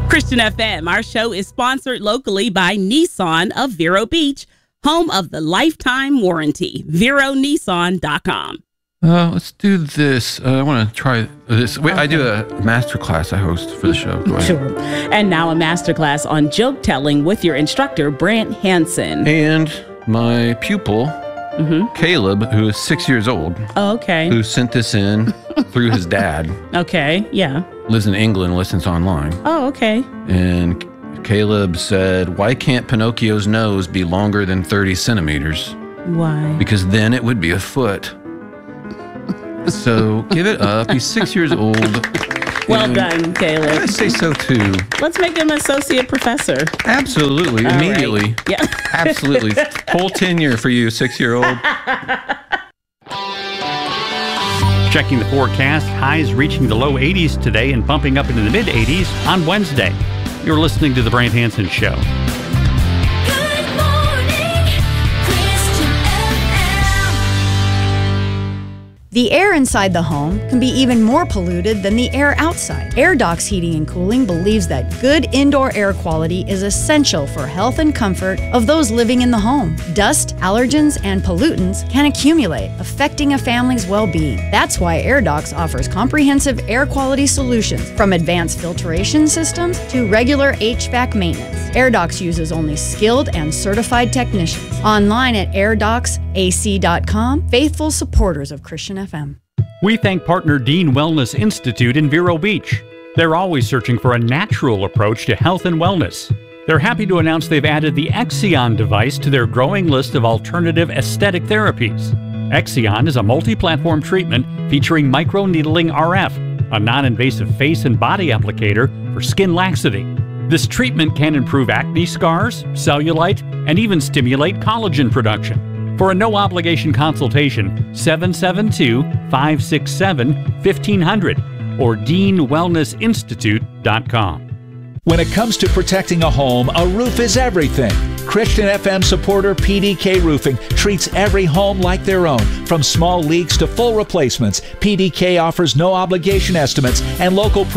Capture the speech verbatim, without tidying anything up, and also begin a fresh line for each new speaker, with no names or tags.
Christian F M, our show is sponsored locally by Nissan of Vero Beach, home of the lifetime warranty. Vero Nissan dot com.
Uh, let's do this. Uh, I want to try this. Wait, okay. I do a master class I host for the show.
Sure. And now a master class on joke telling with your instructor, Brant Hansen.
And my pupil, mm-hmm. Caleb, who is six years old.
Oh, okay.
Who sent this in through his dad.
Okay, yeah.
Lives in England, listens online.
Oh, okay.
And Caleb said, why can't Pinocchio's nose be longer than thirty centimeters?
Why?
Because then it would be a foot. So give it up. He's six years old.
Well
and
done, Caleb.
I say so too.
Let's make him associate professor.
Absolutely. All immediately.
Right. Yeah.
Absolutely. Whole tenure for you, six-year-old.
Checking the forecast, highs reaching the low eighties today and bumping up into the mid eighties on Wednesday. You're listening to The Brant Hansen Show.
Good morning, Christian F M.
The air inside the home can be even more polluted than the air outside. AirDocs Heating and Cooling believes that good indoor air quality is essential for health and comfort of those living in the home. Dust, allergens, and pollutants can accumulate, affecting a family's well-being. That's why AirDocs offers comprehensive air quality solutions, from advanced filtration systems to regular H V A C maintenance. AirDocs uses only skilled and certified technicians. Online at air docs a c dot com, faithful supporters of Christian F M.
We thank partner Dean Wellness Institute in Vero Beach. They're always searching for a natural approach to health and wellness. They're happy to announce they've added the Exion device to their growing list of alternative aesthetic therapies. Exion is a multi-platform treatment featuring microneedling R F, a non-invasive face and body applicator for skin laxity. This treatment can improve acne scars, cellulite, and even stimulate collagen production. For a no-obligation consultation, seven seven two, five six seven, one five zero zero or dean wellness institute dot com.
When it comes to protecting a home, a roof is everything. Christian F M supporter P D K Roofing treats every home like their own. From small leaks to full replacements, P D K offers no obligation estimates and local